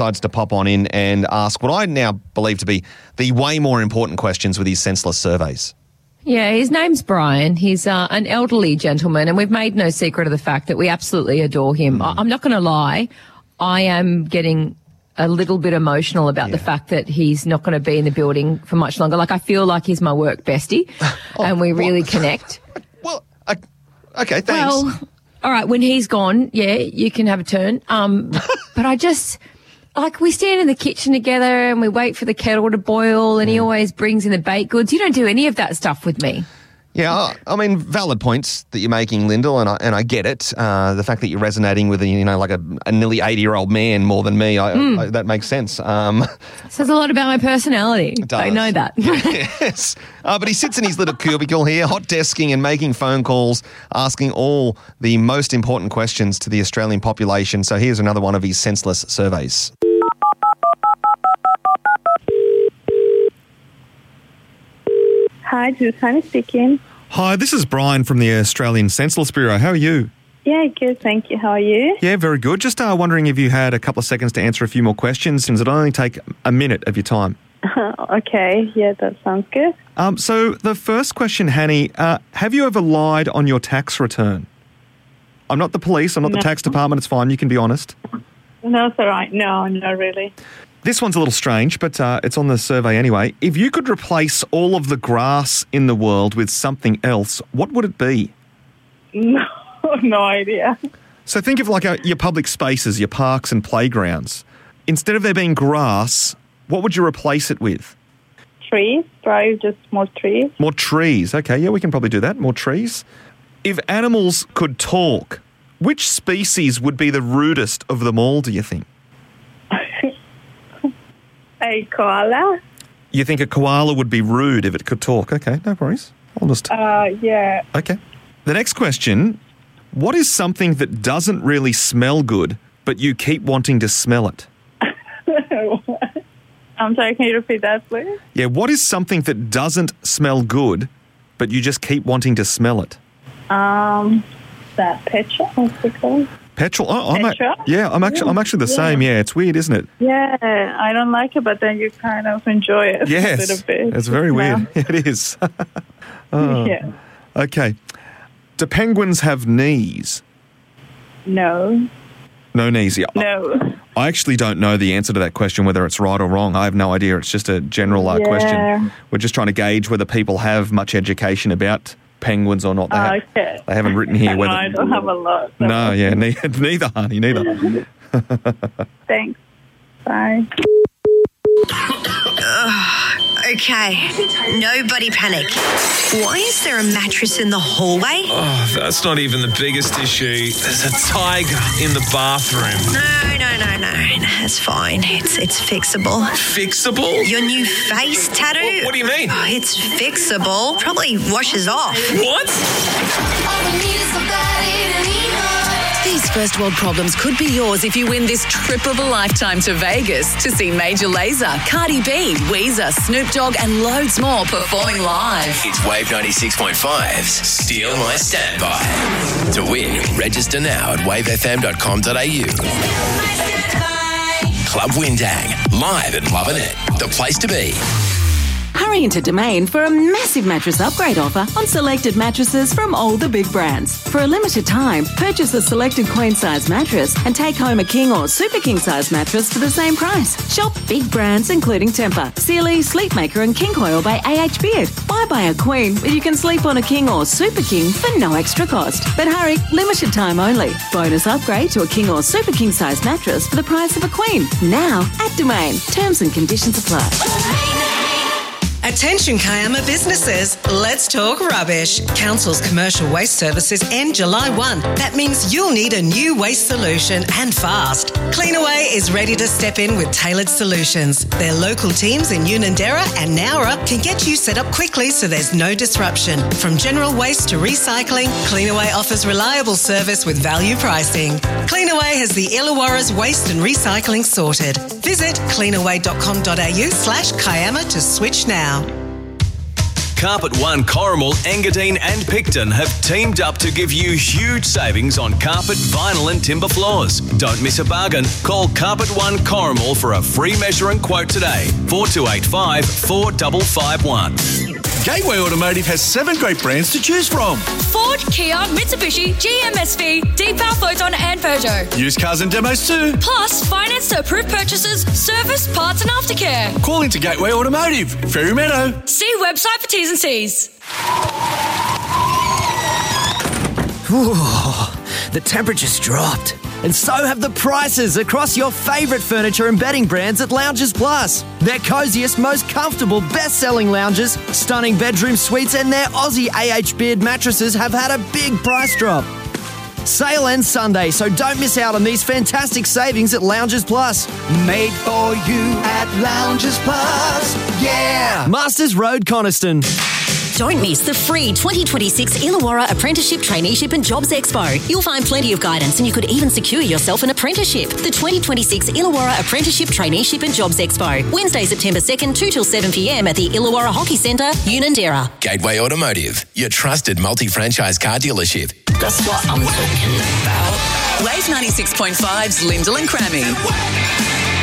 decides to pop on in and ask what I now believe to be the way more important questions with his senseless surveys. Yeah, his name's Brian. He's an elderly gentleman, and we've made no secret of the fact that we absolutely adore him. I'm not going to lie. I am getting a little bit emotional about the fact that he's not going to be in the building for much longer. Like, I feel like he's my work bestie, and we really connect. Well, okay, thanks. Well, all right, when he's gone, yeah, you can have a turn. But I just... Like, we stand in the kitchen together and we wait for the kettle to boil, and he always brings in the baked goods. You don't do any of that stuff with me. Yeah, I mean, valid points that you're making, Lyndall, and I get it. The fact that you're resonating with, like a nearly 80-year-old man more than me, that makes sense. Says a lot about my personality. It does. I know that. Yes. But he sits in his little cubicle here, hot desking and making phone calls, asking all the most important questions to the Australian population. So here's another one of his senseless surveys. Hi, this is Hannah speaking. Hi, this is Brian from the Australian Senseless Bureau. How are you? Yeah, good, thank you. How are you? Yeah, very good. Just wondering if you had a couple of seconds to answer a few more questions, since it'll only take a minute of your time. Okay, yeah, that sounds good. So the first question, Hanny, have you ever lied on your tax return? I'm not the police, I'm not the tax department, it's fine, you can be honest. No, it's all right. No, not really. This one's a little strange, but it's on the survey anyway. If you could replace all of the grass in the world with something else, what would it be? No idea. So think of like your public spaces, your parks and playgrounds. Instead of there being grass, what would you replace it with? Trees, probably just more trees. More trees. Okay, yeah, we can probably do that. More trees. If animals could talk, which species would be the rudest of them all, do you think? A koala? You think a koala would be rude if it could talk? Okay, no worries. I'll just... Yeah. Okay. The next question, what is something that doesn't really smell good, but you keep wanting to smell it? I'm sorry, can you repeat that, please? Yeah, what is something that doesn't smell good, but you just keep wanting to smell it? That petrol, what's it called? Petrol? Petrol? I'm actually the same. Yeah, it's weird, isn't it? Yeah, I don't like it, but then you kind of enjoy it a little bit. It's very weird. It is. Yeah. Okay. Do penguins have knees? No. No knees, yeah. No. I actually don't know the answer to that question, whether it's right or wrong. I have no idea. It's just a general question. We're just trying to gauge whether people have much education about penguins or not. They haven't written here whether... No, I don't have a lot. So. No, yeah, neither, honey, neither. Thanks. Bye. Okay, nobody panic. Why is there a mattress in the hallway? Oh, that's not even the biggest issue. There's a tiger in the bathroom. No. It's fine. It's fixable. Fixable? Your new face tattoo? What do you mean? Oh, it's fixable. Probably washes off. What? These first world problems could be yours if you win this trip of a lifetime to Vegas to see Major Lazer, Cardi B, Weezer, Snoop Dogg and loads more performing live. It's Wave 96.5's Steal My Standby. To win, register now at wavefm.com.au. Club Windang, live at Lovin' It, the place to be. Hurry into Domain for a massive mattress upgrade offer on selected mattresses from all the big brands. For a limited time, purchase a selected queen-size mattress and take home a king or super king-size mattress for the same price. Shop big brands including Tempur, Sealy, Sleepmaker and King Coil by AH Beard. Why buy a queen when you can sleep on a king or super king for no extra cost? But hurry, limited time only. Bonus upgrade to a king or super king-size mattress for the price of a queen. Now at Domain. Terms and conditions apply. Attention Kiama businesses, let's talk rubbish. Council's commercial waste services end July 1. That means you'll need a new waste solution and fast. Cleanaway is ready to step in with tailored solutions. Their local teams in Unanderra and Nowra can get you set up quickly so there's no disruption. From general waste to recycling, Cleanaway offers reliable service with value pricing. Cleanaway has the Illawarra's waste and recycling sorted. Visit cleanaway.com.au/Kiama to switch now. Carpet One, Corrimal, Engadine and Picton have teamed up to give you huge savings on carpet, vinyl and timber floors. Don't miss a bargain. Call Carpet One Corrimal for a free measure and quote today. 4285 4551. Gateway Automotive has 7 great brands to choose from. Ford, Kia, Mitsubishi, GMSV, Deepal, Photon and Peugeot. Used cars and demos too. Plus, finance to approved purchases, service, parts and aftercare. Call into Gateway Automotive, Fairy Meadow. See website for T's and C's. The temperature's dropped. And so have the prices across your favourite furniture and bedding brands at Lounges Plus. Their coziest, most comfortable, best-selling lounges, stunning bedroom suites and their Aussie AH Beard mattresses have had a big price drop. Sale ends Sunday, so don't miss out on these fantastic savings at Lounges Plus. Made for you at Lounges Plus. Yeah! Masters Road, Coniston. Don't miss the free 2026 Illawarra Apprenticeship, Traineeship and Jobs Expo. You'll find plenty of guidance and you could even secure yourself an apprenticeship. The 2026 Illawarra Apprenticeship, Traineeship and Jobs Expo. Wednesday, September 2nd, 2 till 7 p.m. at the Illawarra Hockey Centre, Unanderra. Gateway Automotive, your trusted multi-franchise car dealership. That's what I'm talking about. Wave 96.5's Lyndall and Crammy.